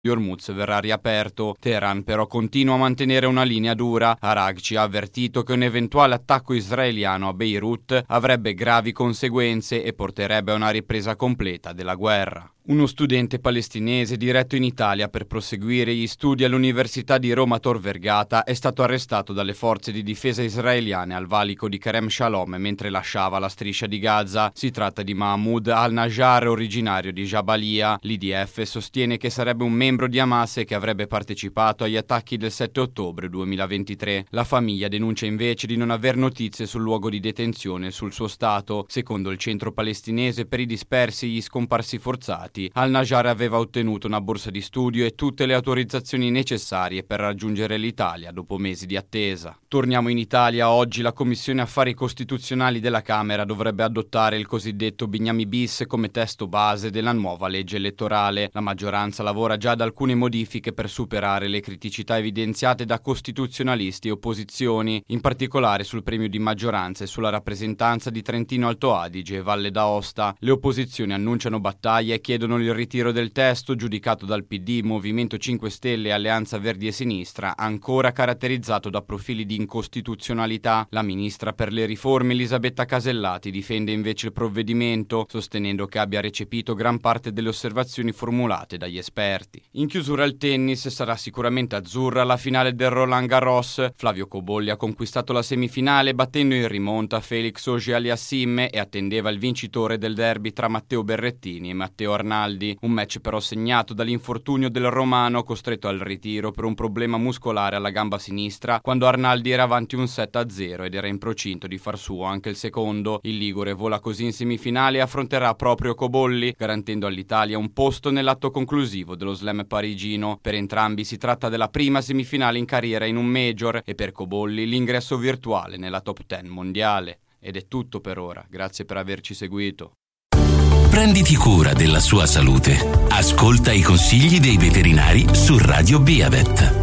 di Hormuz verrà riaperto. Teheran però continua a mantenere una linea dura. Araghchi ha avvertito che un eventuale attacco israeliano a Beirut avrebbe gravi conseguenze e porterebbe a una ripresa completa della guerra. Uno studente palestinese diretto in Italia per proseguire gli studi all'Università di Roma Tor Vergata è stato arrestato dalle forze di difesa israeliane al valico di Kerem Shalom mentre lasciava la striscia di Gaza. Si tratta di Mahmoud al-Najjar, originario di Jabalia. L'IDF sostiene che sarebbe un membro di Hamas e che avrebbe partecipato agli attacchi del 7 ottobre 2023. La famiglia denuncia invece di non aver notizie sul luogo di detenzione e sul suo stato. Secondo il centro palestinese per i dispersi e gli scomparsi forzati, al-Najjar aveva ottenuto una borsa di studio e tutte le autorizzazioni necessarie per raggiungere l'Italia dopo mesi di attesa. Torniamo in Italia. Oggi la Commissione Affari Costituzionali della Camera dovrebbe adottare il cosiddetto Bignami bis come testo base della nuova legge elettorale. La maggioranza lavora già ad alcune modifiche per superare le criticità evidenziate da costituzionalisti e opposizioni, in particolare sul premio di maggioranza e sulla rappresentanza di Trentino Alto Adige e Valle d'Aosta. Le opposizioni annunciano battaglia e chiedono il ritiro del testo, giudicato dal PD, Movimento 5 Stelle e Alleanza Verdi e Sinistra, ancora caratterizzato da profili di incostituzionalità. La ministra per le riforme Elisabetta Casellati difende invece il provvedimento, sostenendo che abbia recepito gran parte delle osservazioni formulate dagli esperti. In chiusura il tennis, sarà sicuramente azzurra la finale del Roland Garros. Flavio Cobolli ha conquistato la semifinale battendo in rimonta Felix Auger-Aliassime e attendeva il vincitore del derby tra Matteo Berrettini e Matteo Arnaldi. Un match però segnato dall'infortunio del romano, costretto al ritiro per un problema muscolare alla gamba sinistra, quando Arnaldi era avanti un 7-0 ed era in procinto di far suo anche il secondo. Il ligure vola così in semifinale e affronterà proprio Cobolli, garantendo all'Italia un posto nell'atto conclusivo dello slam parigino. Per entrambi si tratta della prima semifinale in carriera in un major e per Cobolli l'ingresso virtuale nella top 10 mondiale. Ed è tutto per ora, grazie per averci seguito. Prenditi cura della sua salute. Ascolta i consigli dei veterinari su Radio Beavet.